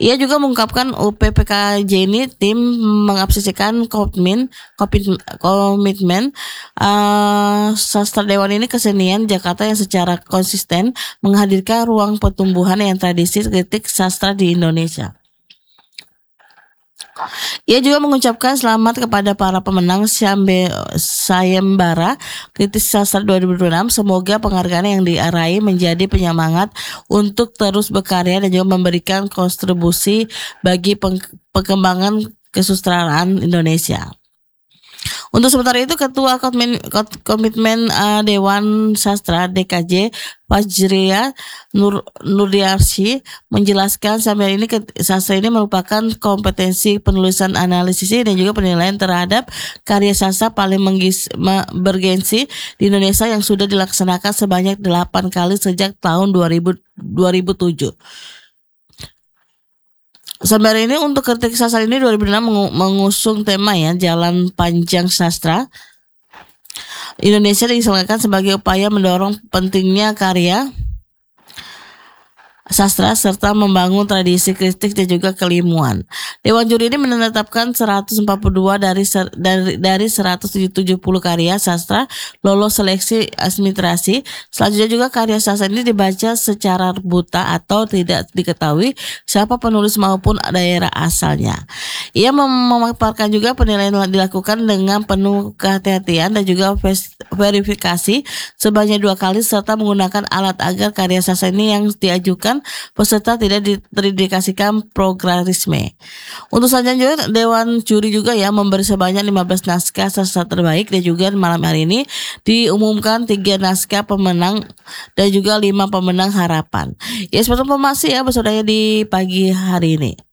Ia juga mengungkapkan UPPKJ ini tim mengapresiasikan komitmen sastrawan ini kesenian Jakarta yang secara konsisten menghadirkan ruang pertumbuhan yang tradisi kritik sastra di Indonesia. Ia juga mengucapkan selamat kepada para pemenang Sayembara Kritis Sastra 2026. Semoga penghargaan yang diraih menjadi penyemangat untuk terus berkarya dan juga memberikan kontribusi bagi perkembangan kesusastraan Indonesia. Untuk sementara itu, Ketua Komitmen Dewan Sastra DKJ Fajria Nurdiarsyah menjelaskan sampai ini sastra ini merupakan kompetensi penulisan, analisis dan juga penilaian terhadap karya sastra paling bergensi di Indonesia yang sudah dilaksanakan sebanyak 8 kali sejak tahun 2007. Sebenarnya ini untuk kritik sastra ini 2006 mengusung tema ya Jalan Panjang Sastra Indonesia diselenggarakan sebagai upaya mendorong pentingnya karya sastra serta membangun tradisi kritik dan juga keilmuan. Dewan juri ini menetapkan 142 dari 170 karya sastra lolos seleksi administrasi. Selanjutnya juga karya sastra ini dibaca secara buta atau tidak diketahui siapa penulis maupun daerah asalnya. Ia memaparkan juga penilaian dilakukan dengan penuh kehati-hatian dan juga verifikasi sebanyak 2 kali serta menggunakan alat agar karya sastra ini yang diajukan peserta tidak terindikasikan plagiarisme. Untuk selanjutnya Dewan Juri juga ya memberi sebanyak 15 naskah sastra terbaik dan juga malam hari ini diumumkan 3 naskah pemenang dan juga 5 pemenang harapan. Ya seperti informasi ya bersodanya di pagi hari ini.